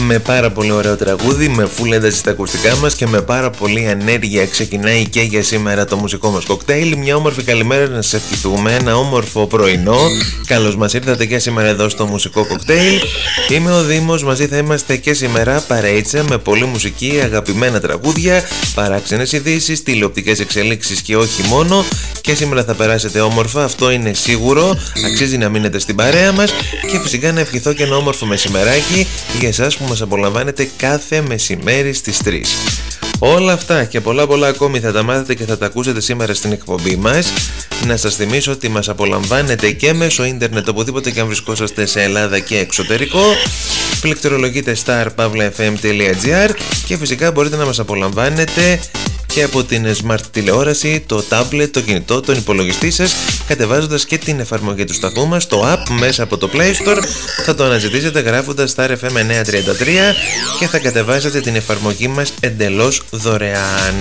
με πάρα πολύ ωραίο τραγούδι, με full ένταση στα ακουστικά μας και με πάρα πολύ ενέργεια ξεκινάει και για σήμερα το μουσικό μας κοκτέιλ. Μια όμορφη καλημέρα να σας ευχηθούμε, ένα όμορφο πρωινό. Καλώς μας ήρθατε και σήμερα εδώ στο μουσικό κοκτέιλ. Είμαι ο Δήμος, μαζί θα είμαστε και σήμερα παρέιτσα με πολλή μουσική, αγαπημένα τραγούδια, παράξενες ειδήσεις, τηλεοπτικές εξελίξεις και όχι μόνο. Και σήμερα θα περάσετε όμορφα, αυτό είναι σίγουρο. Αξίζει να μείνετε στην παρέα μας και φυσικά να ευχηθώ και ένα όμορφο μεσημεράκι για εσάς που μας απολαμβάνετε κάθε μεσημέρι στις 3. Όλα αυτά και πολλά ακόμη θα τα μάθετε και θα τα ακούσετε σήμερα στην εκπομπή μας. Να σας θυμίσω ότι μας απολαμβάνετε και μέσω ίντερνετ οπουδήποτε και αν βρισκόσαστε σε Ελλάδα και εξωτερικό. Πληκτρολογείτε star.pavlafm.gr και φυσικά μπορείτε να μας απολαμβάνετε και από την smart τηλεόραση, το tablet, το κινητό, τον υπολογιστή σας, κατεβάζοντας και την εφαρμογή του σταθμού μας, το app μέσα από το Play Store. Θα το αναζητήσετε γράφοντας Star FM 933 και θα κατεβάζετε την εφαρμογή μας εντελώς δωρεάν.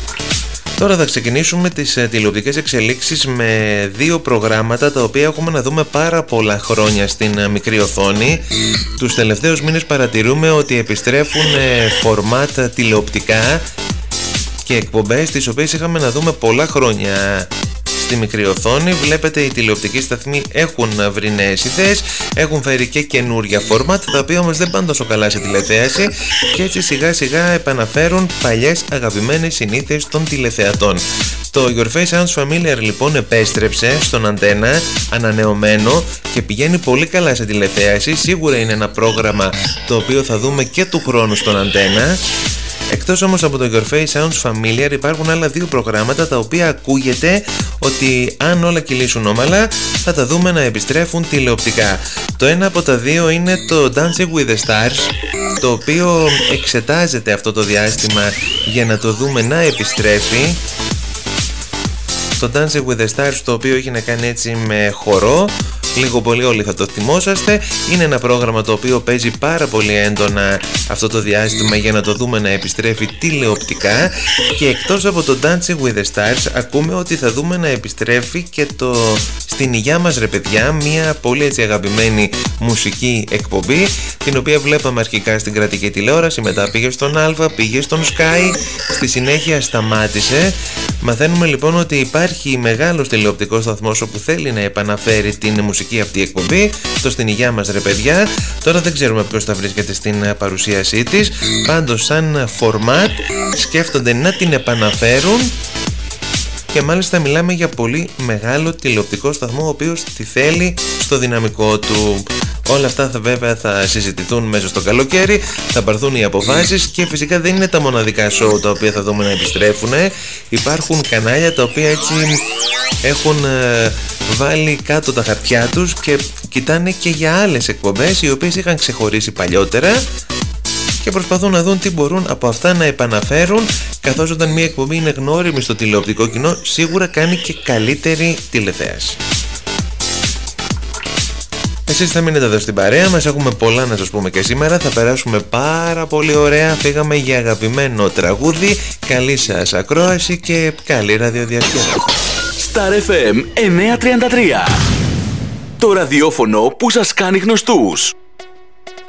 Τώρα θα ξεκινήσουμε τις τηλεοπτικές εξελίξεις με δύο προγράμματα τα οποία έχουμε να δούμε πάρα πολλά χρόνια στην μικρή οθόνη. Τους τελευταίους μήνες παρατηρούμε ότι επιστρέφουν φορμάτ τηλεοπτικά και εκπομπές τις οποίες είχαμε να δούμε πολλά χρόνια στη μικρή οθόνη. Βλέπετε οι τηλεοπτικοί σταθμοί έχουν βρει νέες ιδέες, έχουν φέρει και καινούρια φορμάτ τα οποία όμως δεν πάνε τόσο καλά σε τηλεθέαση και έτσι σιγά σιγά επαναφέρουν παλιές αγαπημένες συνήθειες των τηλεθεατών. Το Your Face Sounds Familiar λοιπόν επέστρεψε στον Αντένα ανανεωμένο και πηγαίνει πολύ καλά σε τηλεθέαση. Σίγουρα είναι ένα πρόγραμμα το οποίο θα δούμε και του χρόνου στον Αντένα. Εκτός όμως από το Your Face Sounds Familiar υπάρχουν άλλα δύο προγράμματα τα οποία ακούγεται ότι αν όλα κυλήσουν όμαλα θα τα δούμε να επιστρέφουν τηλεοπτικά. Το ένα από τα δύο είναι το Dancing with the Stars, το οποίο εξετάζεται αυτό το διάστημα για να το δούμε να επιστρέφει. Το Dancing with the Stars, το οποίο έχει να κάνει έτσι με χορό, λίγο πολύ όλοι θα το θυμόσαστε. Είναι ένα πρόγραμμα το οποίο παίζει πάρα πολύ έντονα αυτό το διάστημα για να το δούμε να επιστρέφει τηλεοπτικά. Και εκτός από το Dancing with the Stars ακούμε ότι θα δούμε να επιστρέφει και το Στην Υγειά μας ρε παιδιά, μια πολύ έτσι αγαπημένη μουσική εκπομπή, την οποία βλέπαμε αρχικά στην κρατική τηλεόραση, μετά πήγε στον Α, πήγε στον Sky, στη συνέχεια σταμάτησε. Μαθαίνουμε λοιπόν ότι υπάρχει μεγάλος τηλεοπτικός σταθμός όπου θέλει να επαναφέρει την μουσική αυτή εκπομπή, το Στην Υγειά μας ρε παιδιά. Τώρα δεν ξέρουμε ποιος θα βρίσκεται στην παρουσίασή της, πάντως σαν φορμάτ σκέφτονται να την επαναφέρουν και μάλιστα μιλάμε για πολύ μεγάλο τηλεοπτικό σταθμό ο οποίος τη θέλει στο δυναμικό του. Όλα αυτά βέβαια θα συζητηθούν μέσα στο καλοκαίρι, θα πάρθουν οι αποφάσεις και φυσικά δεν είναι τα μοναδικά show τα οποία θα δούμε να επιστρέφουν. Υπάρχουν κανάλια τα οποία έτσι έχουν βάλει κάτω τα χαρτιά τους και κοιτάνε και για άλλες εκπομπές οι οποίες είχαν ξεχωρίσει παλιότερα και προσπαθούν να δουν τι μπορούν από αυτά να επαναφέρουν, καθώς όταν μια εκπομπή είναι γνώριμη στο τηλεοπτικό κοινό σίγουρα κάνει και καλύτερη τηλεθέαση. Εσείς θα μείνετε εδώ στην παρέα μας, έχουμε πολλά να σας πούμε και σήμερα, θα περάσουμε πάρα πολύ ωραία, φύγαμε για αγαπημένο τραγούδι, καλή σας ακρόαση και καλή ραδιοδιασκέδαση. Star FM 933, το ραδιόφωνο που σας κάνει γνωστούς.